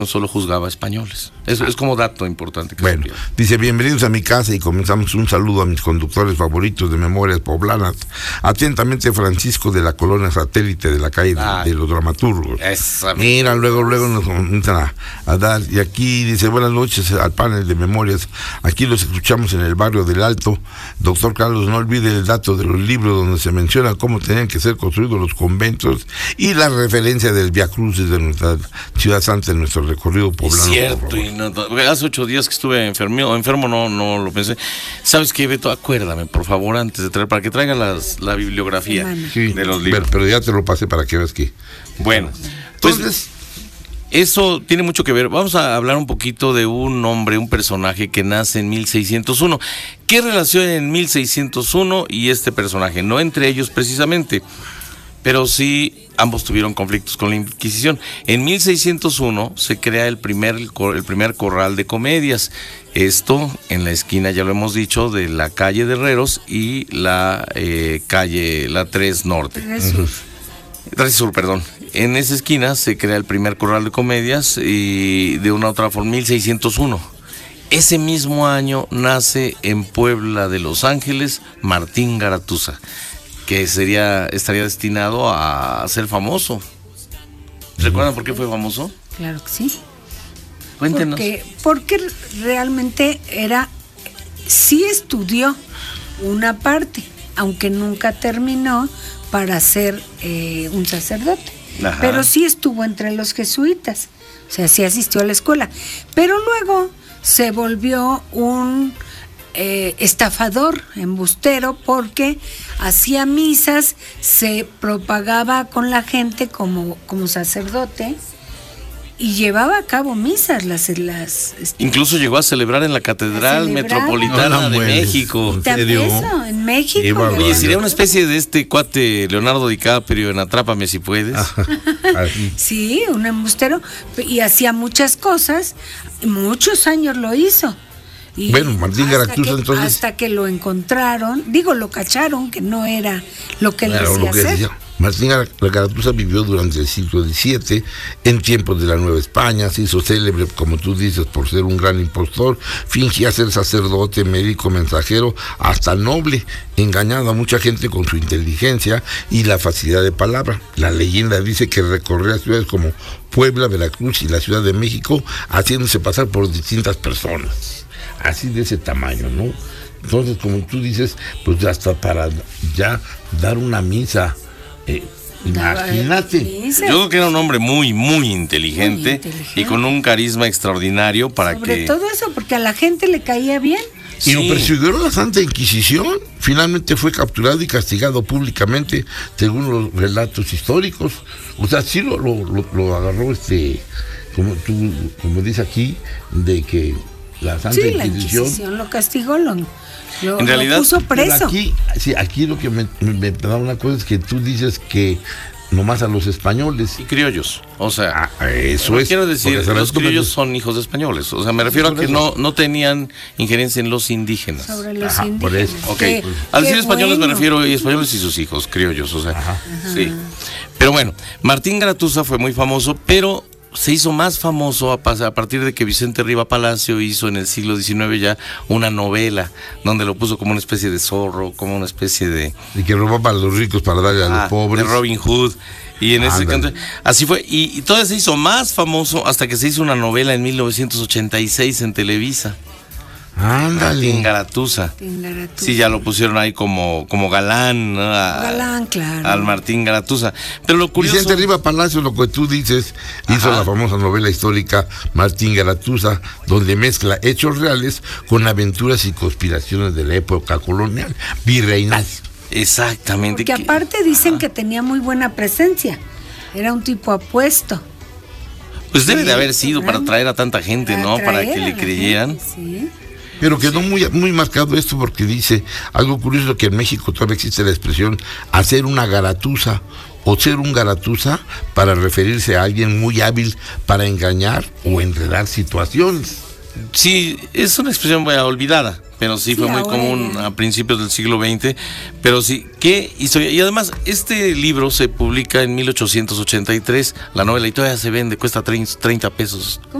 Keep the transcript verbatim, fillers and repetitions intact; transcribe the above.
no solo juzgaba españoles. Eso es como dato importante. Que bueno, dice, bienvenidos a mi casa y comenzamos un saludo a mis conductores favoritos de Memorias Poblanas. Atentamente, Francisco de la colonia Satélite de la calle de, de los dramaturgos. Esa Mira, luego, luego nos comienzan a, a dar. Y aquí dice, buenas noches al panel de Memorias. Aquí los escuchamos en el barrio del Alto. Doctor Carlos, no olvide el dato de los libros donde se menciona cómo tenían que ser construidos los conventos y la referencia del Vía Crucis de nuestra ciudad santa en nuestro recorrido poblano. Es cierto, y no, hace ocho días que estuve enfermo, enfermo no, no lo pensé. ¿Sabes qué, Beto? Acuérdame, por favor, antes de traer, para que traiga las, la bibliografía sí, de los libros. Pero, pero ya te lo pasé para que veas que... Bueno, pues entonces... Eso tiene mucho que ver. Vamos a hablar un poquito de un hombre, un personaje que nace en mil seiscientos uno. ¿Qué relación en mil seiscientos uno y este personaje? No entre ellos precisamente, pero sí ambos tuvieron conflictos con la Inquisición. En mil seiscientos uno se crea el primer, el primer corral de comedias. Esto en la esquina, ya lo hemos dicho, de la calle de Herreros y la eh, calle, la tres Norte. tres Sur, perdón. En esa esquina se crea el primer corral de comedias y de una u otra forma, mil seiscientos uno. Ese mismo año nace en Puebla de Los Ángeles Martín Garatuza, que sería estaría destinado a ser famoso. ¿Recuerdan por qué fue famoso? Claro que sí. Cuéntenos. Porque, porque realmente era, sí estudió una parte, aunque nunca terminó para ser eh, un sacerdote. Ajá. Pero sí estuvo entre los jesuitas, o sea, sí asistió a la escuela. Pero luego se volvió un eh, estafador, embustero, porque hacía misas, se propagaba con la gente como, como sacerdote y llevaba a cabo misas. las, las este, Incluso llegó a celebrar en la Catedral Metropolitana no, de México. ¿En serio? Eso, en México. Lleva, oye, sería una especie de este cuate Leonardo DiCaprio en Atrápame si puedes. Sí, un embustero. Y hacía muchas cosas, muchos años lo hizo. Y bueno, Martín Garatuza entonces... Hasta que lo encontraron, digo, lo cacharon, que no era lo que claro, le decía hacer. Martín Garatuza vivió durante el siglo diecisiete, en tiempos de la Nueva España, se hizo célebre, como tú dices, por ser un gran impostor, fingía ser sacerdote, médico, mensajero, hasta noble, engañando a mucha gente con su inteligencia y la facilidad de palabra. La leyenda dice que recorría ciudades como Puebla, Veracruz y la Ciudad de México, haciéndose pasar por distintas personas, así de ese tamaño, ¿no? Entonces, como tú dices, pues hasta para ya dar una misa... Eh, imagínate. Yo creo que era un hombre muy, muy inteligente, muy inteligente y con un carisma extraordinario para Sobre que... Sobre todo eso, porque a la gente le caía bien. Y sí. Lo persiguió la Santa Inquisición. Finalmente fue capturado y castigado públicamente, según los relatos históricos. O sea, sí lo, lo, lo, lo agarró, este, como tú, como dice aquí, de que la Santa sí, Inquisición... la Inquisición lo castigó, lo... Lo, en realidad, lo puso preso. Aquí, sí, aquí lo que me, me, me da una cosa es que tú dices que nomás a los españoles. Y criollos, o sea, ah, eso es. Quiero decir, los criollos son hijos de españoles, o sea, me refiero a que no, no tenían injerencia en los indígenas. Sobre los Ajá, indígenas. por eso. Ok, qué, al decir españoles bueno. me refiero, y españoles y sus hijos, criollos, o sea, Ajá. sí. Pero bueno, Martín Garatuza fue muy famoso, pero se hizo más famoso a, a partir de que Vicente Riva Palacio hizo en el siglo diecinueve ya una novela donde lo puso como una especie de zorro, como una especie de... Y que robaba a los ricos para darle a los ah, pobres. De Robin Hood. Y en ese canto, así fue. Y, y todavía se hizo más famoso hasta que se hizo una novela en mil novecientos ochenta y seis en Televisa. Ándale. Martín Garatuza. Sí, ya lo pusieron ahí como, como galán, ¿no? A, galán, claro. Al Martín Garatuza. Pero lo curioso... Vicente Riva Palacio, lo que tú dices, Ajá. hizo la famosa novela histórica Martín Garatuza, donde mezcla hechos reales con aventuras y conspiraciones de la época colonial, virreinal. Exactamente. Porque aparte dicen Ajá. que tenía muy buena presencia. Era un tipo apuesto. Pues debe sí, de haber sido para atraer a tanta gente, para ¿no? Para que le creyeran. Gente, sí. Pero quedó muy, muy marcado esto porque dice algo curioso, que en México todavía existe la expresión hacer una garatuza o ser un garatuza para referirse a alguien muy hábil para engañar o enredar situaciones. Sí, es una expresión olvidada, pero sí, Sí, fue muy ahora común ya. a principios del siglo veinte. Pero sí, qué historia. Y además, este libro se publica en mil ochocientos ochenta y tres, la novela, y todavía se vende, cuesta treinta pesos.